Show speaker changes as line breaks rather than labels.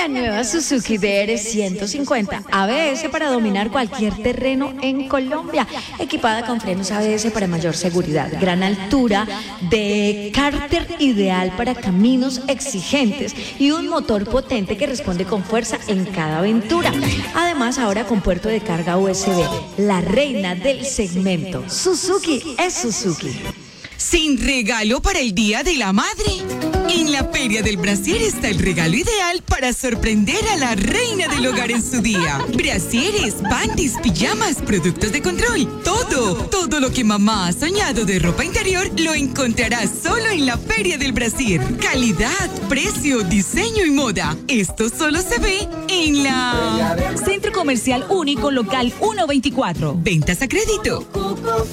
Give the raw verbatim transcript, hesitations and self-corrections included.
la nueva Suzuki D R ciento cincuenta A B S para dominar cualquier terreno en Colombia, equipada con frenos A B S para mayor seguridad, gran altura de cárter ideal para caminos exigentes y un motor potente que responde con fuerza en cada aventura. Además, ahora con puerto de carga U S B, la reina del segmento. Suzuki es Suzuki.
Sin regalo para el Día de la Madre. En la Feria del Brasier está el regalo ideal para sorprender a la reina del hogar en su día. Brasieres, panties, pijamas, productos de control. Todo, todo lo que mamá ha soñado de ropa interior lo encontrarás solo en la Feria del Brasier. Calidad, precio, diseño y moda. Esto solo se ve en la...
Centro Comercial Único Local ciento veinticuatro.
Ventas a crédito.